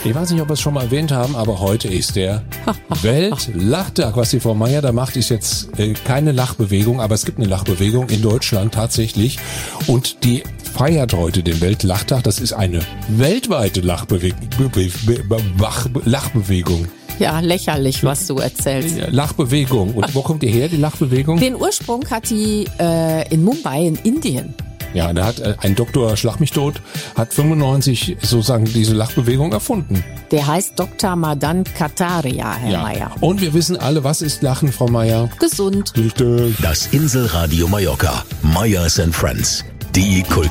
Ich weiß nicht, ob wir es schon mal erwähnt haben, aber heute ist der Weltlachtag. Was die Frau Meier da macht, ist jetzt keine Lachbewegung, aber es gibt eine Lachbewegung in Deutschland tatsächlich. Und die feiert heute den Weltlachtag. Das ist eine weltweite Lachbewegung. Ja, lächerlich, was du erzählst. Lachbewegung. Und wo kommt die her, die Lachbewegung? Den Ursprung hat die in Mumbai in Indien. Ja, da hat ein Doktor, schlag mich tot, hat 95 sozusagen diese Lachbewegung erfunden. Der heißt Dr. Madan Kataria, Herr Meier. Und wir wissen alle, was ist Lachen, Frau Meier? Gesund. Richtig. Das Inselradio Mallorca. Meyers & Friends. Die Kultur.